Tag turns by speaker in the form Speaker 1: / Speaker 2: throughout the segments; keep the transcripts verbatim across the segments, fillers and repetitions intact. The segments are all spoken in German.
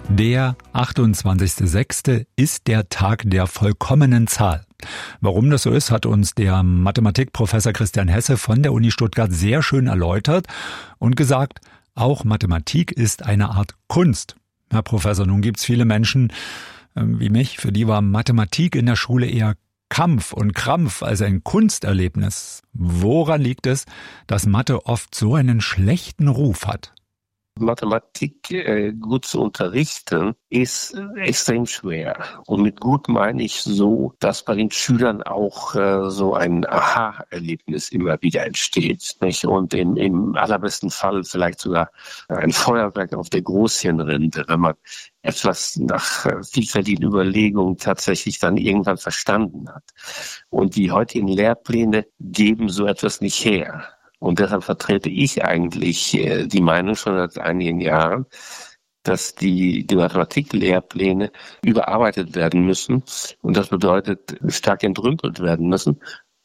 Speaker 1: Der achtundzwanzigster sechster ist der Tag der vollkommenen Zahl. Warum das so ist, hat uns der Mathematikprofessor Christian Hesse von der Uni Stuttgart sehr schön erläutert und gesagt, auch Mathematik ist eine Art Kunst. Herr Professor, nun gibt's viele Menschen äh, wie mich, für die war Mathematik in der Schule eher Kampf und Krampf als ein Kunsterlebnis. Woran liegt es, dass Mathe oft so einen schlechten Ruf hat?
Speaker 2: Mathematik äh, gut zu unterrichten, ist äh, extrem schwer. Und mit gut meine ich so, dass bei den Schülern auch äh, so ein Aha-Erlebnis immer wieder entsteht, nicht? Und im, im allerbesten Fall vielleicht sogar ein Feuerwerk auf der Großhirnrinde, wenn man etwas nach äh, vielfältigen Überlegungen tatsächlich dann irgendwann verstanden hat. Und die heutigen Lehrpläne geben so etwas nicht her. Und deshalb vertrete ich eigentlich äh, die Meinung schon seit einigen Jahren, dass die, die Mathematiklehrpläne überarbeitet werden müssen. Und das bedeutet, stark entrümpelt werden müssen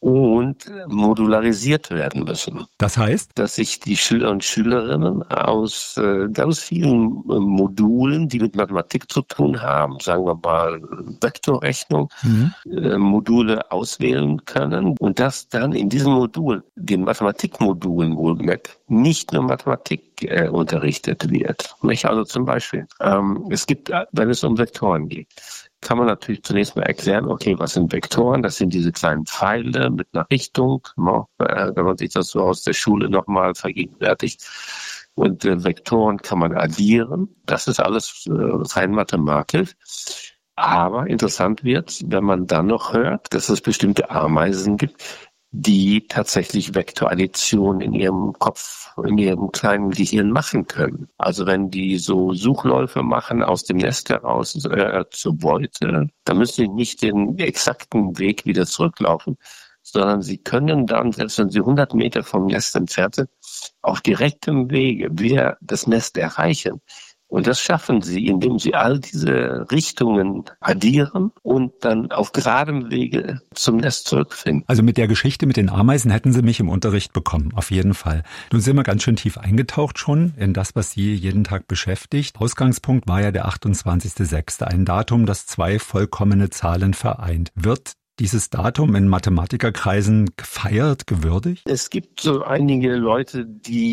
Speaker 2: und modularisiert werden müssen.
Speaker 1: Das heißt?
Speaker 2: Dass sich die Schüler und Schülerinnen aus äh, ganz vielen äh, Modulen, die mit Mathematik zu tun haben, sagen wir mal Vektorrechnung, mhm. äh, Module auswählen können und dass dann in diesem Modul, den Mathematikmodulen wohlgemerkt, nicht nur Mathematik äh, unterrichtet wird. Nicht? Also zum Beispiel, ähm, es gibt, wenn es um Vektoren geht, kann man natürlich zunächst mal erklären, okay, was sind Vektoren? Das sind diese kleinen Pfeile mit einer Richtung, no, wenn man sich das so aus der Schule nochmal vergegenwärtigt. Und äh, Vektoren kann man addieren. Das ist alles äh, rein mathematisch. Aber interessant wird, wenn man dann noch hört, dass es bestimmte Ameisen gibt, die tatsächlich Vektoraddition in ihrem Kopf, in ihrem kleinen Gehirn machen können. Also wenn die so Suchläufe machen aus dem Nest heraus äh, zur Beute, dann müssen sie nicht den exakten Weg wieder zurücklaufen, sondern sie können dann, selbst wenn sie hundert Meter vom Nest entfernt sind, auf direktem Wege wieder das Nest erreichen. Und das schaffen sie, indem sie all diese Richtungen addieren und dann auf geradem Wege zum Nest zurückfinden.
Speaker 1: Also mit der Geschichte mit den Ameisen hätten Sie mich im Unterricht bekommen, auf jeden Fall. Nun sind wir ganz schön tief eingetaucht schon in das, was Sie jeden Tag beschäftigt. Ausgangspunkt war ja der achtundzwanzigster sechster, ein Datum, das zwei vollkommene Zahlen vereint. Wird dieses Datum in Mathematikerkreisen gefeiert, gewürdigt?
Speaker 2: Es gibt so einige Leute,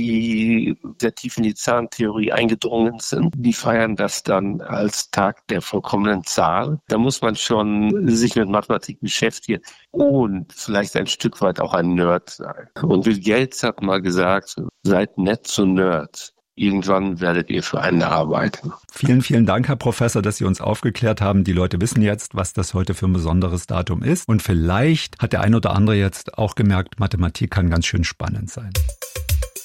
Speaker 2: die sehr tief in die Zahlentheorie eingedrungen sind. Die feiern das dann als Tag der vollkommenen Zahl. Da muss man schon sich mit Mathematik beschäftigen und vielleicht ein Stück weit auch ein Nerd sein. Und Bill Gates hat mal gesagt, seid nett zu Nerds. Irgendwann werdet ihr für einen arbeiten.
Speaker 1: Vielen, vielen Dank, Herr Professor, dass Sie uns aufgeklärt haben. Die Leute wissen jetzt, was das heute für ein besonderes Datum ist. Und vielleicht hat der ein oder andere jetzt auch gemerkt, Mathematik kann ganz schön spannend sein.